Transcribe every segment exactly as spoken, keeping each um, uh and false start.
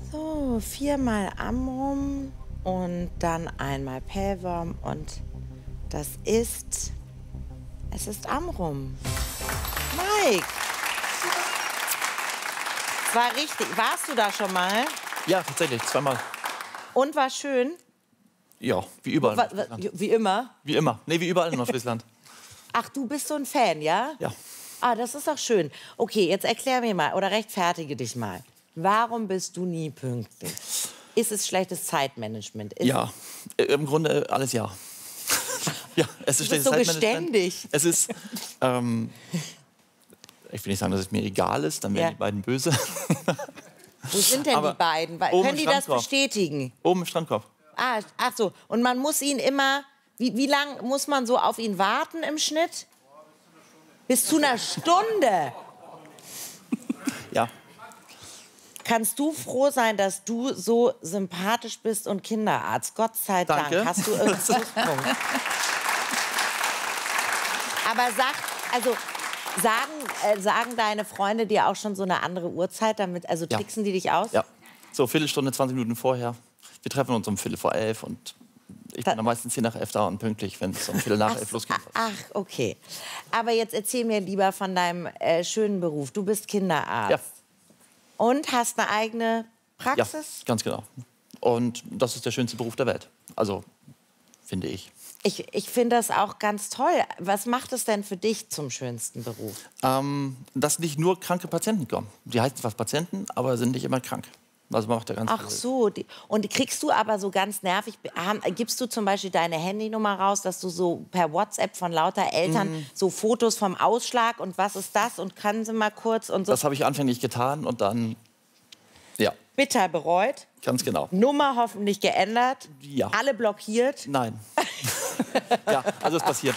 So, viermal Amrum und dann einmal Pellworm und das ist, es ist Amrum. Mike! War richtig. Warst du da schon mal? Ja, tatsächlich, zweimal. Und war schön? Ja, wie überall. Wa- wa- Wie immer? Wie immer. Nee, wie überall in Nordfriesland. Ach, du bist so ein Fan, ja? Ja. Ah, das ist doch schön. Okay, jetzt erklär mir mal oder rechtfertige dich mal. Warum bist du nie pünktlich? Ist es schlechtes Zeitmanagement? Ist Ja, äh, im Grunde alles ja. Ja, es ist Du bist schlechtes so Zeitmanagement. beständig. Es ist, ähm, ich will nicht sagen, dass es mir egal ist, dann wären Ja. die beiden böse. Wo sind denn Aber die beiden? Weil- oben Können die im das Strandkorb. bestätigen? Oben im Strandkorb. Ah, ach so. Und man muss ihn immer, wie, wie lang muss man so auf ihn warten im Schnitt? Bis zu einer Stunde. Ja. Kannst du froh sein, dass du so sympathisch bist und Kinderarzt? Gott sei Dank. Danke. Hast du irgendeinen Pluspunkt? Aber sag, also sagen, äh, sagen deine Freunde dir auch schon so eine andere Uhrzeit, damit, also Ja. tricksen die dich aus? Ja. So, Viertelstunde, zwanzig Minuten vorher. Wir treffen uns um Viertel vor elf und ich Da- bin am meisten zehn nach elf da und pünktlich, wenn es um Viertel nach Ach, elf losgeht. ach, okay. Aber jetzt erzähl mir lieber von deinem äh, schönen Beruf. Du bist Kinderarzt. Ja. Und hast eine eigene Ja, Praxis? ganz genau. Und das ist der schönste Beruf der Welt. Also, finde ich. Ich, ich finde das auch ganz toll. Was macht es denn für dich zum schönsten Beruf? Ähm, dass nicht nur kranke Patienten kommen. Die heißen zwar Patienten, aber sind nicht immer krank. Also man macht ja ganz Ach so. Die, und kriegst du aber so ganz nervig, haben, gibst du zum Beispiel deine Handynummer raus, dass du so per WhatsApp von lauter Eltern Mhm. so Fotos vom Ausschlag und was ist das und kann sie mal kurz und so Das habe ich anfänglich getan und dann, ja, bitter bereut? ganz genau. Nummer hoffentlich geändert? Ja. Alle blockiert? Nein. Ja, also es passiert.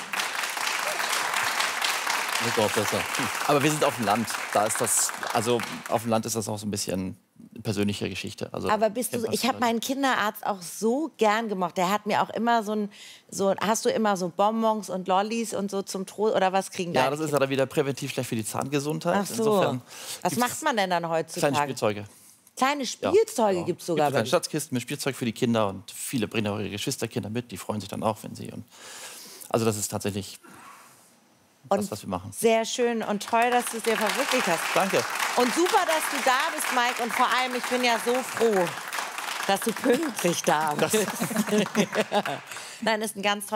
Wird auch besser. Aber wir sind auf dem Land. Da ist das, also auf dem Land ist das auch so ein bisschen persönliche Geschichte. Also, Aber bist du, kennt man ich habe Leute. meinen Kinderarzt auch so gern gemocht. Der hat mir auch immer so ein, so, hast du immer so Bonbons und Lollis und so zum Trost oder was kriegen Ja, deine das ist Kinder? ja dann wieder präventiv schlecht für die Zahngesundheit. Ach so. Insofern Was gibt's macht man denn dann heutzutage? kleine Spielzeuge. Kleine Ja. Spielzeuge Ja. gibt's sogar. Gibt bei kleine dir. Schatzkisten mit Spielzeug für die Kinder und viele bringen auch ihre Geschwisterkinder mit. Die freuen sich dann auch, wenn sie. Und also das ist tatsächlich das, Und was wir machen. sehr schön und toll, dass du es dir verwirklicht hast. Danke. Und super, dass du da bist, Mike. Und vor allem, ich bin ja so froh, dass du pünktlich da bist. Nein, ist ein ganz toller